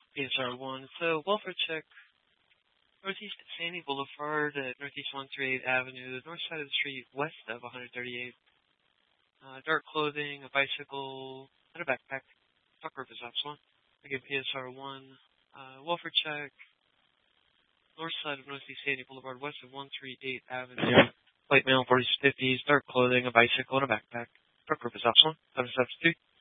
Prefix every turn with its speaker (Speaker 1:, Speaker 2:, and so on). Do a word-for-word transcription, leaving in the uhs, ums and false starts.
Speaker 1: P S R one. So welfare check. Northeast Sandy Boulevard at Northeast one thirty-eight Avenue, north side of the street, west of one thirty-eight. Uh, dark clothing, a bicycle, and a backpack. Truck purpose one. Again, P S R one. Uh, welfare check. North side of Northeast Sandy Boulevard, west of one thirty-eight Avenue. White male, forties, fifties, dark clothing, a bicycle, and a backpack. Truck purpose one. seven steps two.